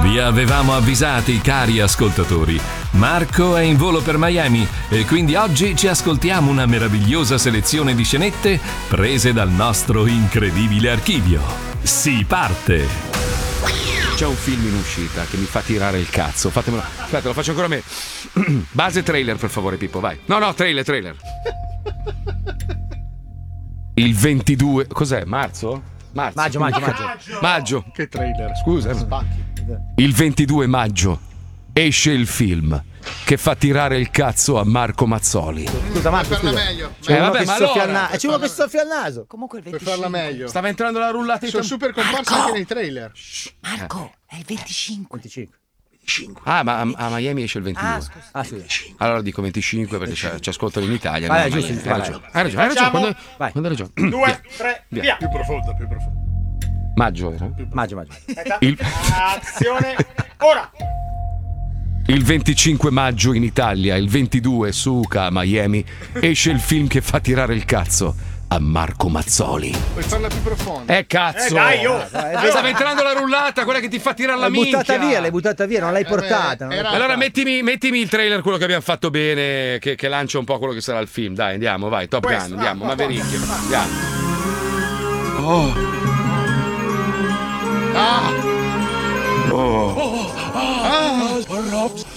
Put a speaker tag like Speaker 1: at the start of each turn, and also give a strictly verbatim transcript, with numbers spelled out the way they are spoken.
Speaker 1: Vi avevamo avvisati, cari ascoltatori. Marco è in volo per Miami e quindi oggi ci ascoltiamo una meravigliosa selezione di scenette prese dal nostro incredibile archivio. Si parte!
Speaker 2: C'è un film in uscita che mi fa tirare il cazzo. Fatemelo. Aspetta, lo faccio ancora a me. Base trailer, per favore, Pippo, vai. No, no, trailer, trailer. Il ventidue. Cos'è? Marzo? Marzo.
Speaker 3: Maggio, maggio, maggio.
Speaker 2: Maggio.
Speaker 4: Che trailer?
Speaker 2: Scusa.
Speaker 4: Spacchi.
Speaker 2: Il ventidue maggio esce il film che fa tirare il cazzo a Marco Mazzoli.
Speaker 3: Scusa, Marco,
Speaker 4: Per farla
Speaker 3: scusa.
Speaker 4: meglio.
Speaker 3: C'è
Speaker 2: Eh,
Speaker 3: uno
Speaker 2: vabbè,
Speaker 3: che
Speaker 2: ma
Speaker 3: soffia al
Speaker 2: allora-
Speaker 3: naso. C'è uno che soffia al naso.
Speaker 5: Comunque il
Speaker 4: Per
Speaker 5: venticinque.
Speaker 4: farla meglio.
Speaker 2: Stava entrando la rullata di
Speaker 4: Sono
Speaker 2: tam-
Speaker 4: super comparsi anche nei trailer.
Speaker 5: Marco, è il venticinque.
Speaker 3: venticinque.
Speaker 2: Ah, ma a, a Miami esce il ventidue.
Speaker 5: Ah, scusa.
Speaker 3: Ah, scusa.
Speaker 2: Allora dico venticinque perché ci, ci ascoltano in Italia.
Speaker 3: Vai,
Speaker 2: no?
Speaker 3: giusto,
Speaker 2: Hai
Speaker 3: giusto, vai.
Speaker 2: ragione, hai ragione, hai ragione. Quando,
Speaker 3: Vai.
Speaker 2: quando hai ragione.
Speaker 6: Due,
Speaker 2: Via.
Speaker 6: tre,
Speaker 2: Via.
Speaker 6: via.
Speaker 4: Più profonda, più profonda.
Speaker 2: Maggio era?
Speaker 3: Maggio, maggio.
Speaker 6: Aspetta.
Speaker 2: Il-
Speaker 6: Azione, ora.
Speaker 2: Il venticinque maggio in Italia, il ventidue su U C A a Miami, esce il film che fa tirare il cazzo a Marco Mazzoli.
Speaker 4: Puoi farla più profonda.
Speaker 2: Eh cazzo!
Speaker 6: Eh, dai, oh.
Speaker 2: Eh, Stava entrando la rullata, quella che ti fa tirare la
Speaker 3: L'hai buttata
Speaker 2: minchia.
Speaker 3: via, l'hai buttata via, non l'hai
Speaker 4: beh,
Speaker 3: portata. non l'hai
Speaker 4: era-
Speaker 2: Allora mettimi, mettimi il trailer, quello che abbiamo fatto bene, che, che lancia un po' quello che sarà il film. Dai, andiamo, vai, Top
Speaker 6: Questo,
Speaker 2: Gun, andiamo,
Speaker 6: ah,
Speaker 2: ma
Speaker 6: qua,
Speaker 2: vericchio.
Speaker 6: qua.
Speaker 2: Andiamo. Oh.
Speaker 4: Ah!
Speaker 2: Oh.
Speaker 4: Ah!